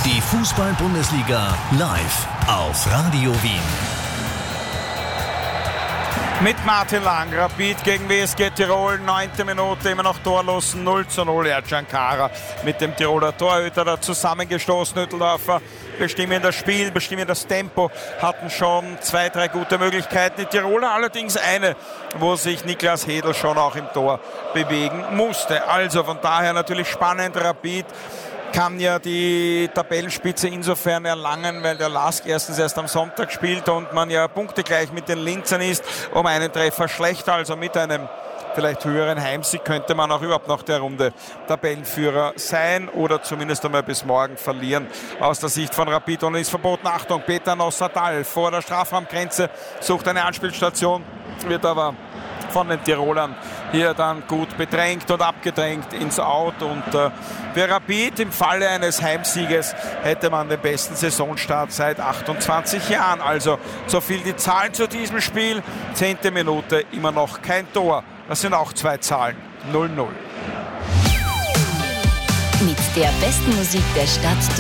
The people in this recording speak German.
Die Fußball-Bundesliga live auf Radio Wien. Mit Martin Lang, Rapid gegen WSG Tirol, 9. Minute, immer noch torlos, 0:0. Ercan Kara mit dem Tiroler Torhüter da zusammengestoßen. Nötteldorfer bestimmen das Spiel, bestimmen das Tempo, hatten schon 2-3 gute Möglichkeiten. Die Tiroler allerdings eine, wo sich Niklas Hedl schon auch im Tor bewegen musste. Also von daher natürlich spannend. Rapid kann ja die Tabellenspitze insofern erlangen, weil der LASK erstens erst am Sonntag spielt und man ja punktegleich mit den Linzern ist, um einen Treffer schlechter, also mit einem vielleicht höheren Heimsieg könnte man auch überhaupt nach der Runde Tabellenführer sein oder zumindest einmal bis morgen verlieren aus der Sicht von Rapid. Und ist verboten, Achtung, Peter Nossadal vor der Strafraumgrenze, sucht eine Anspielstation, wird aber von den Tirolern hier dann gut bedrängt und abgedrängt ins Out. Und für Rapid im Falle eines Heimsieges hätte man den besten Saisonstart seit 28 Jahren. Also so viel die Zahlen zu diesem Spiel. 10. Minute, immer noch kein Tor. Das sind auch 2 Zahlen. 0:0. Mit der besten Musik der Stadt